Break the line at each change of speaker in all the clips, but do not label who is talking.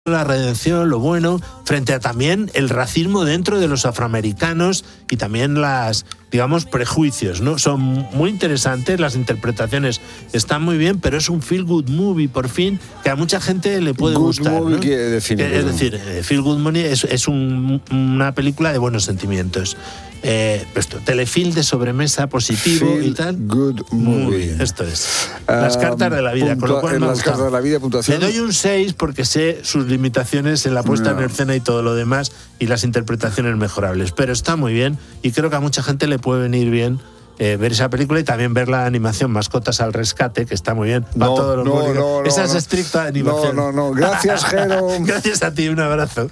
la redención, lo bueno, frente a también el racismo dentro de los afroamericanos y también las, digamos, prejuicios, ¿no? Son muy interesantes, las interpretaciones están muy bien, pero es un feel good movie, por fin, que a mucha gente le puede gustar, ¿no? Es decir, feel good movie es una película de buenos sentimientos. Telefilm de sobremesa positivo feel y tal.
Good movie.
Esto es. Las cartas de la vida, con lo cual
en las cartas de la vida, puntuación.
Le doy un 6 porque sé sus limitaciones en la puesta en escena y todo lo demás y las interpretaciones mejorables, pero está muy bien y creo que a mucha gente le puede venir bien ver esa película y también ver la animación Mascotas al Rescate, que está muy bien. Esa es estricta animación.
No. Gracias, Jero.
Gracias a ti, un abrazo.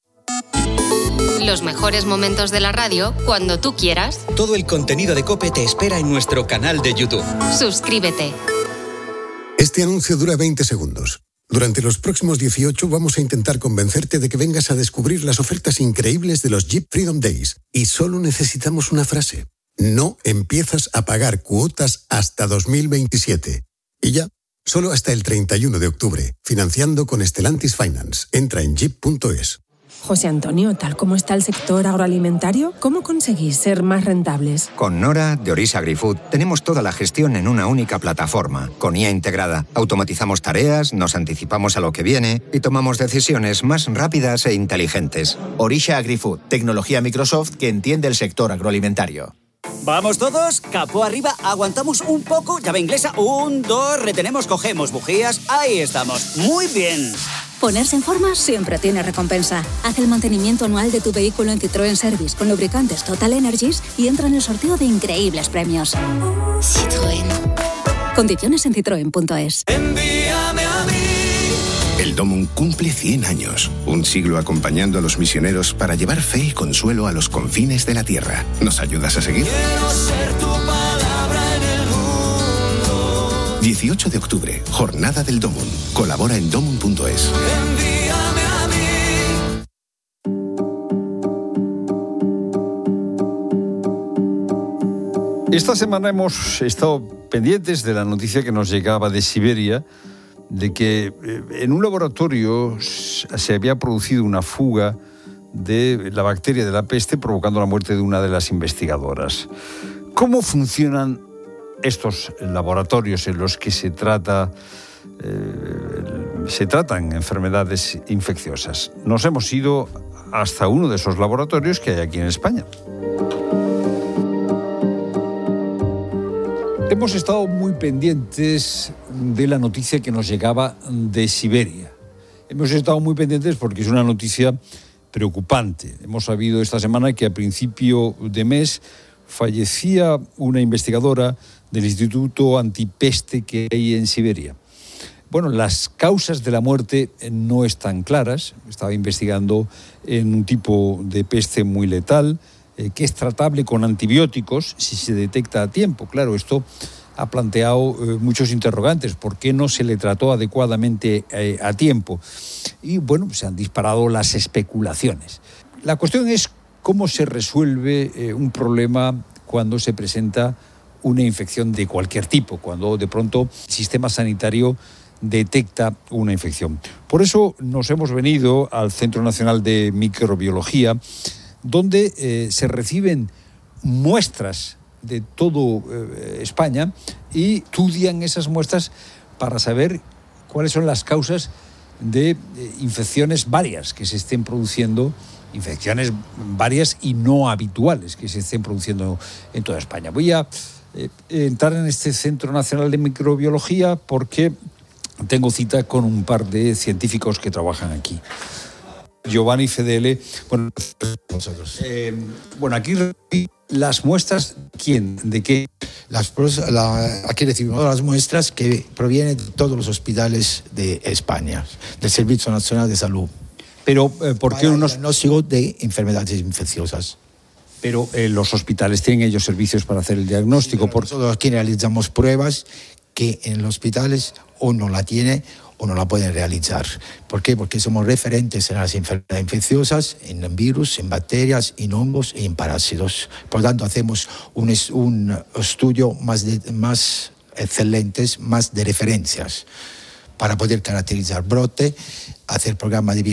Los mejores momentos de la radio cuando tú quieras.
Todo el contenido de COPE te espera en nuestro canal de YouTube.
Suscríbete.
Este anuncio dura 20 segundos. Durante los próximos 18 vamos a intentar convencerte de que vengas a descubrir las ofertas increíbles de los Jeep Freedom Days. Y solo necesitamos una frase. No empiezas a pagar cuotas hasta 2027. Y ya, solo hasta el 31 de octubre. Financiando con Stellantis Finance. Entra en jeep.es.
José Antonio, tal como está el sector agroalimentario, ¿cómo conseguís ser más rentables?
Con Nora de Orisa AgriFood tenemos toda la gestión en una única plataforma. Con IA integrada, automatizamos tareas, nos anticipamos a lo que viene y tomamos decisiones más rápidas e inteligentes.
Orisa AgriFood, tecnología Microsoft que entiende el sector agroalimentario.
Vamos todos, capó arriba, aguantamos un poco, llave inglesa, 1, 2, retenemos, cogemos bujías, ahí estamos, muy bien.
Ponerse en forma siempre tiene recompensa. Haz el mantenimiento anual de tu vehículo en Citroën Service con lubricantes Total Energies y entra en el sorteo de increíbles premios. Citroën. Condiciones en citroen.es.
Envíame a mí. El Domum cumple 100 años, un siglo acompañando a los misioneros para llevar fe y consuelo a los confines de la tierra. ¿Nos ayudas a seguir?
Quiero ser tu palabra en el mundo.
18 de octubre, Jornada del Domum. Colabora en domum.es.
Envíame a
mí. Esta semana hemos estado pendientes de la noticia que nos llegaba de Siberia, de que en un laboratorio se había producido una fuga de la bacteria de la peste, provocando la muerte de una de las investigadoras. ¿Cómo funcionan estos laboratorios en los que se tratan enfermedades infecciosas? Nos hemos ido hasta uno de esos laboratorios que hay aquí en España. Hemos estado muy pendientes de la noticia que nos llegaba de Siberia. Hemos estado muy pendientes porque es una noticia preocupante. Hemos sabido esta semana que a principio de mes fallecía una investigadora del Instituto Antipeste que hay en Siberia. Bueno, las causas de la muerte no están claras. Estaba investigando en un tipo de peste muy letal, que es tratable con antibióticos si se detecta a tiempo. Claro, esto ha planteado muchos interrogantes. ¿Por qué no se le trató adecuadamente a tiempo? Y bueno, se han disparado las especulaciones. La cuestión es cómo se resuelve un problema cuando se presenta una infección de cualquier tipo, cuando de pronto el sistema sanitario detecta una infección. Por eso nos hemos venido al Centro Nacional de Microbiología, donde se reciben muestras de todo España y estudian esas muestras para saber cuáles son las causas de infecciones varias que se estén produciendo, infecciones varias y no habituales que se estén produciendo en toda España. Voy a entrar en este Centro Nacional de Microbiología porque tengo cita con un par de científicos que trabajan aquí. Giovanni Fedele, aquí las muestras, ¿quién? ¿De qué?
Aquí recibimos las muestras que provienen de todos los hospitales de España, del Servicio Nacional de Salud.
Pero, ¿por qué unos
diagnóstico de enfermedades infecciosas?
Pero los hospitales tienen ellos servicios para hacer el diagnóstico.
Sí, nosotros aquí realizamos pruebas que en los hospitales o no la tiene o no la pueden realizar. ¿Por qué? Porque somos referentes en las enfermedades infecciosas, en virus, en bacterias, en hongos y en parásitos. Por lo tanto, hacemos un estudio más excelente, más de referencias. para poder caracterizar brote, hacer programas de